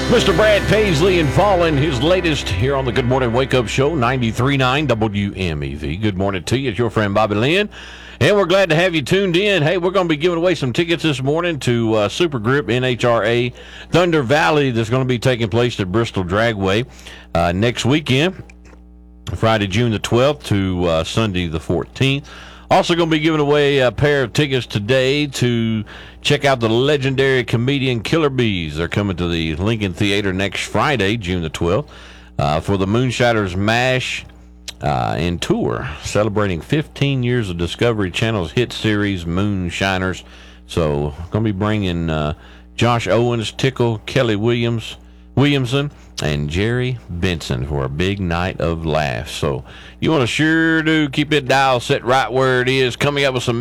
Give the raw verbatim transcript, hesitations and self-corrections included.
Mister Brad Paisley and Fallen, his latest here on the Good Morning Wake Up Show, ninety-three point nine W M E V. Good morning to you. It's your friend Bobby Lynn, and we're glad to have you tuned in. Hey, we're going to be giving away some tickets this morning to uh, Super Grip N H R A Thunder Valley that's going to be taking place at Bristol Dragway uh, next weekend, Friday, June the twelfth to uh, Sunday the fourteenth. Also going to be giving away a pair of tickets today to check out the legendary comedian Killer Bees. They're coming to the Lincoln Theater next Friday, June the twelfth, uh, for the Moonshiners Mash uh, and Tour, celebrating fifteen years of Discovery Channel's hit series, Moonshiners. So going to be bringing uh, Josh Owens, Tickle, Kelly Williams, Williamson, and Jerry Benson for a big night of laughs. So you want to sure do keep that dial set right where it is. Coming up with some